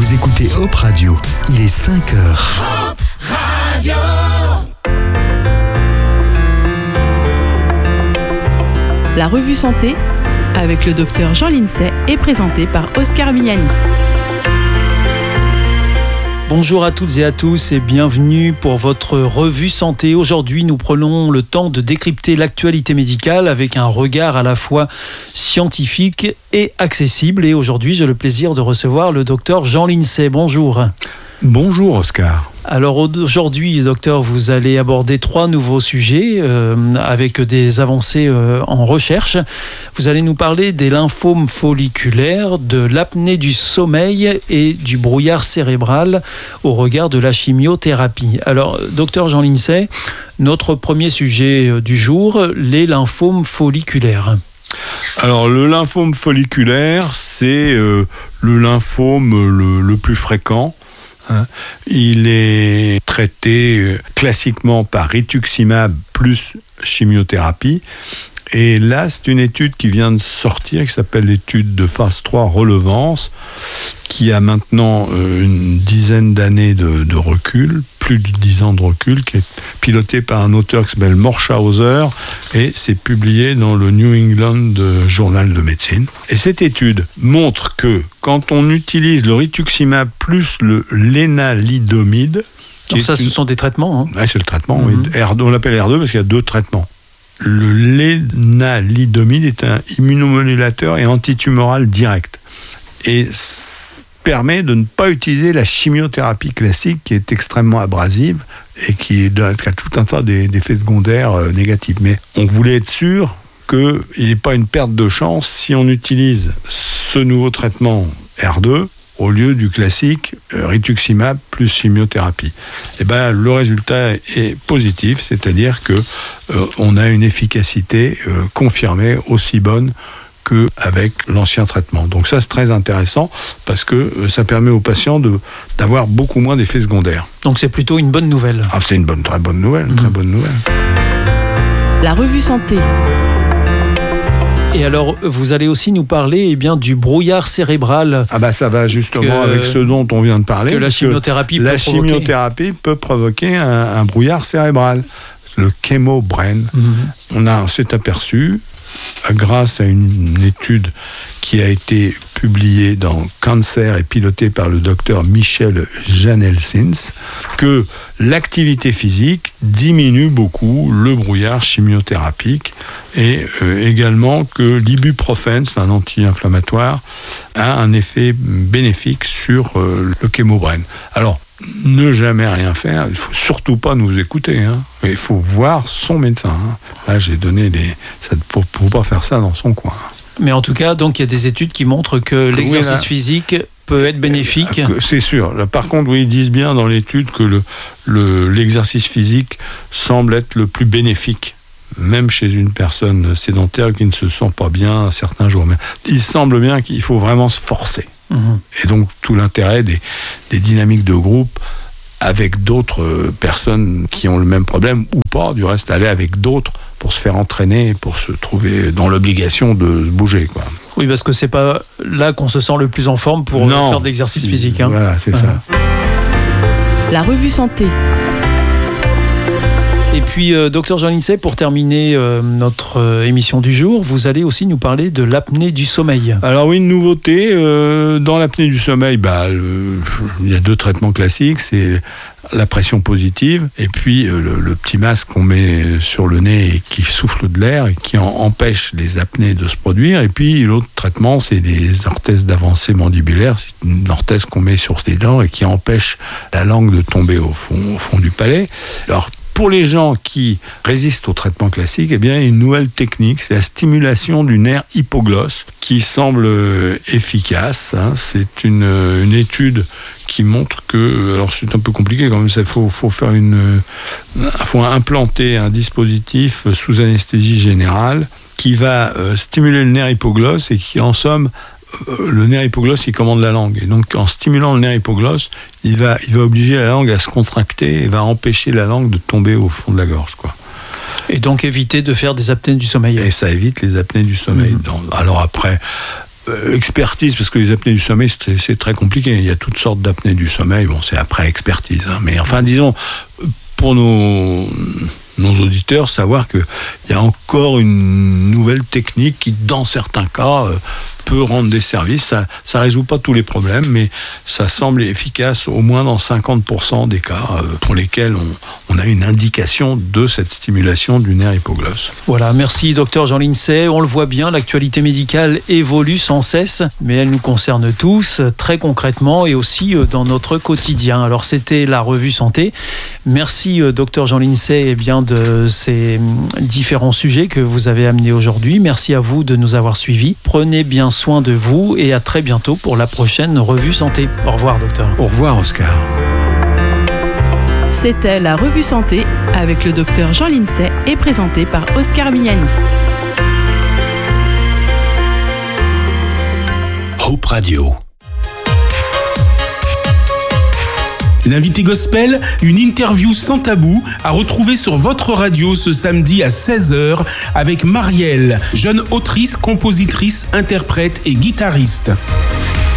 Vous écoutez Hop Radio, il est 5h. Hop Radio. La revue Santé, avec le docteur Jean Lincey, est présentée par Oscar Miani. Bonjour à toutes et à tous et bienvenue pour votre revue santé. Aujourd'hui, nous prenons le temps de décrypter l'actualité médicale avec un regard à la fois scientifique et accessible. Et aujourd'hui, j'ai le plaisir de recevoir le docteur Jean Lincey. Bonjour. Bonjour Oscar. Alors aujourd'hui, docteur, vous allez aborder 3 nouveaux sujets avec des avancées en recherche. Vous allez nous parler des lymphomes folliculaires, de l'apnée du sommeil et du brouillard cérébral au regard de la chimiothérapie. Alors, docteur Jean Lincey, notre premier sujet du jour, les lymphomes folliculaires. Alors le lymphome folliculaire, c'est le lymphome le plus fréquent. Il est traité classiquement par rituximab plus chimiothérapie. Et là, c'est une étude qui vient de sortir, qui s'appelle l'étude de phase 3 relevance, qui a maintenant une dizaine d'années de recul, plus de 10 ans de recul, qui est pilotée par un auteur qui s'appelle Morschhauser, et c'est publié dans le New England Journal de médecine. Et cette étude montre que quand on utilise le rituximab plus le lénalidomide... Donc ça, ce sont des traitements, hein. Ouais, c'est le traitement, oui. On l'appelle R2 parce qu'il y a 2 traitements. Le lénalidomide est un immunomodulateur et antitumoral direct. Et permet de ne pas utiliser la chimiothérapie classique qui est extrêmement abrasive et qui a tout un tas d'effets secondaires négatifs. Mais on voulait être sûr qu'il n'y ait pas une perte de chance si on utilise ce nouveau traitement R2 au lieu du classique rituximab plus chimiothérapie. Et ben, le résultat est positif, c'est-à-dire que on a une efficacité confirmée aussi bonne qu'avec l'ancien traitement. Donc ça, c'est très intéressant parce que ça permet aux patients d'avoir beaucoup moins d'effets secondaires. Donc c'est plutôt une bonne nouvelle. Ah, c'est une très bonne nouvelle, très bonne nouvelle. La revue Santé. Et alors, vous allez aussi nous parler du brouillard cérébral. Ah bah ça va justement avec ce dont on vient de parler. Que la chimiothérapie peut provoquer un brouillard cérébral, le chemobrain. On s'est aperçu, grâce à une étude qui a été publiée dans Cancer et pilotée par le docteur Michel Janelsins, que l'activité physique diminue beaucoup le brouillard chimiothérapique et également que l'ibuprofène, c'est un anti-inflammatoire, a un effet bénéfique sur le chemobrain. Alors, ne jamais rien faire, il ne faut surtout pas nous écouter, hein. Il faut voir son médecin, hein. Là, j'ai donné pour ne pas faire ça dans son coin. Mais en tout cas, donc, il y a des études qui montrent que l'exercice physique peut être bénéfique. C'est sûr. Là, par contre, oui, ils disent bien dans l'étude que l'exercice physique semble être le plus bénéfique, même chez une personne sédentaire qui ne se sent pas bien certains jours. Mais il semble bien qu'il faut vraiment se forcer. Et donc, tout l'intérêt des dynamiques de groupe avec d'autres personnes qui ont le même problème ou pas, du reste, aller avec d'autres pour se faire entraîner, pour se trouver dans l'obligation de se bouger, quoi. Oui, parce que c'est pas là qu'on se sent le plus en forme pour faire de l'exercice physique, hein. Voilà, c'est ça. La revue Santé. Et puis, docteur Jean Lincey, pour terminer notre émission du jour, vous allez aussi nous parler de l'apnée du sommeil. Alors oui, une nouveauté, dans l'apnée du sommeil, il y a 2 traitements classiques, c'est la pression positive et puis le petit masque qu'on met sur le nez et qui souffle de l'air et qui empêche les apnées de se produire. Et puis l'autre traitement, c'est les orthèses d'avancée mandibulaire, c'est une orthèse qu'on met sur les dents et qui empêche la langue de tomber au fond du palais. Alors, pour les gens qui résistent au traitement classique, il y a une nouvelle technique, c'est la stimulation du nerf hypoglosse qui semble efficace, hein. C'est une étude qui montre que, alors c'est un peu compliqué quand même, il faut implanter un dispositif sous anesthésie générale qui va stimuler le nerf hypoglosse et qui en somme le nerf hypoglosse, il commande la langue. Et donc, en stimulant le nerf hypoglosse, il va obliger la langue à se contracter et va empêcher la langue de tomber au fond de la gorge, quoi. Et donc, éviter de faire des apnées du sommeil. Et ça évite les apnées du sommeil. Alors après, expertise, parce que les apnées du sommeil, c'est très compliqué. Il y a toutes sortes d'apnées du sommeil. Bon, c'est après expertise. Mais enfin, disons, pour nos auditeurs, savoir qu'il y a encore une nouvelle technique qui, dans certains cas, peut rendre des services. Ça résout pas tous les problèmes, mais ça semble efficace au moins dans 50% des cas pour lesquels on a une indication de cette stimulation du nerf hypoglosse. Voilà, merci docteur Jean Lincey. On le voit bien, l'actualité médicale évolue sans cesse, mais elle nous concerne tous très concrètement et aussi dans notre quotidien. Alors c'était la revue santé. Merci docteur Jean Lincey de ces différents sujets que vous avez amenés aujourd'hui. Merci à vous de nous avoir suivis. Prenez bien soin de vous et à très bientôt pour la prochaine revue santé. Au revoir docteur. Au revoir Oscar. C'était la revue santé avec le docteur Jean Lincey et présenté par Oscar Miani. Hope Radio. L'invité gospel, une interview sans tabou à retrouver sur votre radio ce samedi à 16h avec Marielle, jeune autrice, compositrice, interprète et guitariste.